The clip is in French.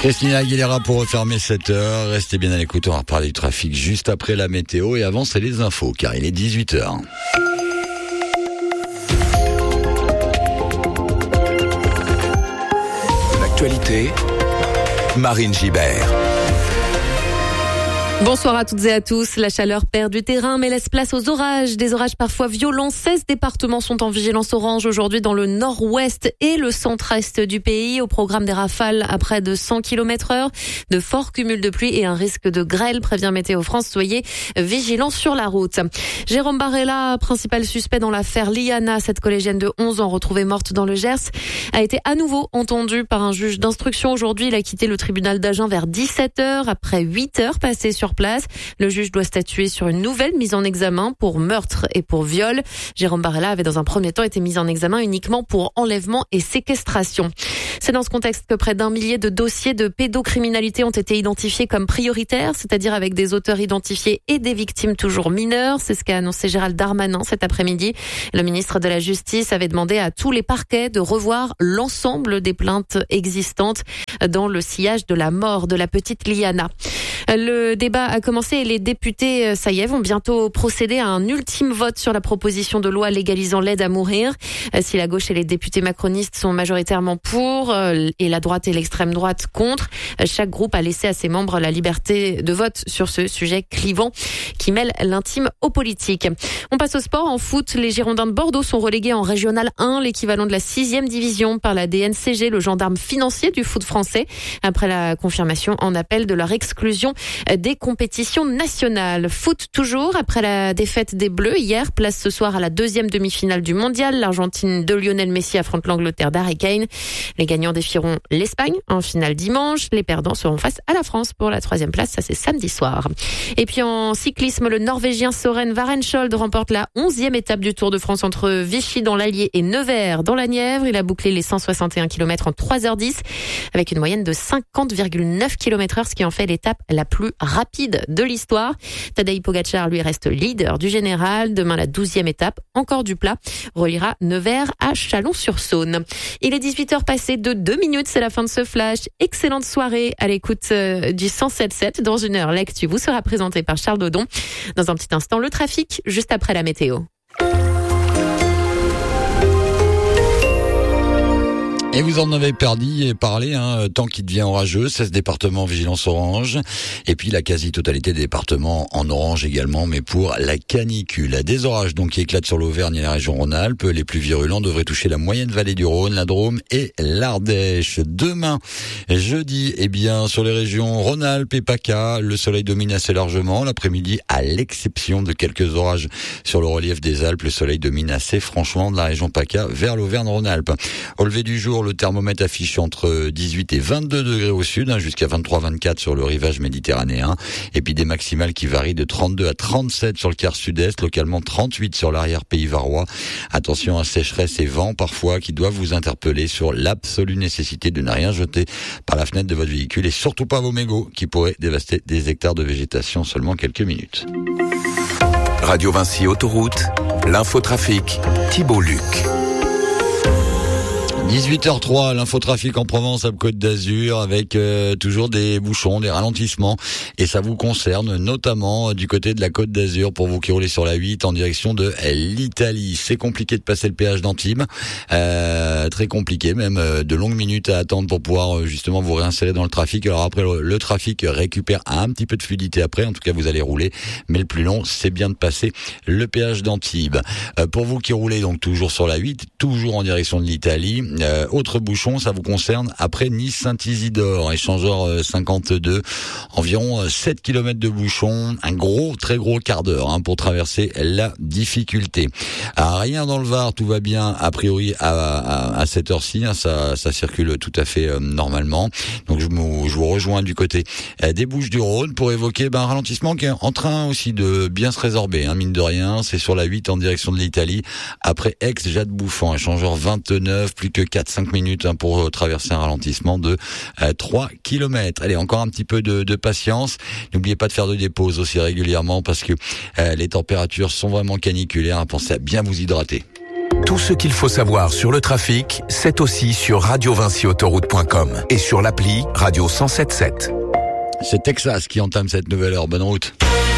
Christina Aguilera pour refermer cette heure. Restez bien à l'écoute, on va reparler du trafic juste après la météo. Et avant, c'est les infos, car il est 18h. L'actualité, Marine Gibert. Bonsoir à toutes et à tous. La chaleur perd du terrain mais laisse place aux orages. Des orages parfois violents. 16 départements sont en vigilance orange aujourd'hui dans le nord-ouest et le centre-est du pays. Au programme des rafales à près de 100 km/h, de forts cumuls de pluie et un risque de grêle, prévient Météo France. Soyez vigilants sur la route. Jérôme Barella, principal suspect dans l'affaire Liana, cette collégienne de 11 ans retrouvée morte dans le Gers, a été à nouveau entendu par un juge d'instruction aujourd'hui. Il a quitté le tribunal d'Agen vers 17h après 8 heures passées sur place. Le juge doit statuer sur une nouvelle mise en examen pour meurtre et pour viol. Jérôme Barella avait dans un premier temps été mis en examen uniquement pour enlèvement et séquestration. C'est dans ce contexte que près d'1 millier de dossiers de pédocriminalité ont été identifiés comme prioritaires, c'est-à-dire avec des auteurs identifiés et des victimes toujours mineures. C'est ce qu'a annoncé Gérald Darmanin cet après-midi. Le ministre de la Justice avait demandé à tous les parquets de revoir l'ensemble des plaintes existantes dans le sillage de la mort de la petite Liana. Le débat a commencé et les députés, ça y est, vont bientôt procéder à un ultime vote sur la proposition de loi légalisant l'aide à mourir. Si la gauche et les députés macronistes sont majoritairement pour et la droite et l'extrême droite contre, chaque groupe a laissé à ses membres la liberté de vote sur ce sujet clivant qui mêle l'intime au politique. On passe au sport. En foot, les Girondins de Bordeaux sont relégués en Régional 1, l'équivalent de la 6e division par la DNCG, le gendarme financier du foot français, après la confirmation en appel de leur exclusion des compétitions nationales. Foot toujours, après la défaite des Bleus hier, place ce soir à la 2e demi-finale du mondial. L'Argentine de Lionel Messi affronte l'Angleterre d'Harry Kane. Les gagnants défieront l'Espagne en finale dimanche. Les perdants seront face à la France pour la 3e place. Ça, c'est samedi soir. Et puis en cyclisme, le Norvégien Søren Varensholt remporte la 11e étape du Tour de France entre Vichy dans l'Allier et Nevers dans la Nièvre. Il a bouclé les 161 km en 3h10 avec une moyenne de 50,9 km/h, ce qui en fait l'étape la plus rapide de l'histoire. Tadej Pogačar, lui, reste leader du général. Demain, la 12e étape, encore du plat, reliera Nevers à Chalon-sur-Saône. Il est 18h passé de 2 minutes, c'est la fin de ce flash. Excellente soirée à l'écoute du 107.7. Dans une heure, l'actu vous sera présenté par Charles Dodon. Dans un petit instant, le trafic, juste après la météo. Et vous en avez parlé, temps qui devient orageux, 16 départements vigilance orange, et puis la quasi-totalité des départements en orange également, mais pour la canicule. Des orages donc qui éclatent sur l'Auvergne et la région Rhône-Alpes. Les plus virulents devraient toucher la moyenne vallée du Rhône, la Drôme et l'Ardèche. Demain, jeudi, sur les régions Rhône-Alpes et PACA, le soleil domine assez largement. L'après-midi, à l'exception de quelques orages sur le relief des Alpes, le soleil domine assez franchement de la région PACA vers l'Auvergne-Rhône-Alpes. Au lever du jour, le thermomètre affiche entre 18 et 22 degrés au sud, jusqu'à 23-24 sur le rivage méditerranéen. Et puis des maximales qui varient de 32 à 37 sur le quart sud-est, localement 38 sur l'arrière-pays varois. Attention à sécheresse et vent parfois qui doivent vous interpeller sur l'absolue nécessité de ne rien jeter par la fenêtre de votre véhicule et surtout pas vos mégots qui pourraient dévaster des hectares de végétation seulement quelques minutes. Radio Vinci Autoroute, l'infotrafic, Thibault Luc. 18h03, l'infotrafic en Provence, à Côte d'Azur, avec toujours des bouchons, des ralentissements. Et ça vous concerne notamment du côté de la Côte d'Azur, pour vous qui roulez sur la 8 en direction de l'Italie. C'est compliqué de passer le péage d'Antibes, très compliqué, même de longues minutes à attendre pour pouvoir justement vous réinsérer dans le trafic. Alors après, le trafic récupère un petit peu de fluidité après, en tout cas vous allez rouler, mais le plus long, c'est bien de passer le péage d'Antibes. Pour vous qui roulez donc toujours sur la 8, toujours en direction de l'Italie, autre bouchon, ça vous concerne après Nice-Saint-Isidore, échangeur 52, environ 7 km de bouchon, un très gros quart d'heure pour traverser la difficulté. Rien dans le Var, tout va bien a priori à cette heure-ci, ça circule tout à fait normalement. Donc je vous rejoins du côté des Bouches-du-Rhône pour évoquer un ralentissement qui est en train aussi de bien se résorber, mine de rien. C'est sur la 8 en direction de l'Italie, après Aix-Jade-Bouffant, échangeur 29, plus que 4-5 minutes pour traverser un ralentissement de 3 km. Allez, encore un petit peu de patience. N'oubliez pas de faire des pauses aussi régulièrement parce que les températures sont vraiment caniculaires. Pensez à bien vous hydrater. Tout ce qu'il faut savoir sur le trafic, c'est aussi sur radiovinciautoroute.com et sur l'appli Radio 107.7. C'est Texas qui entame cette nouvelle heure. Bonne route.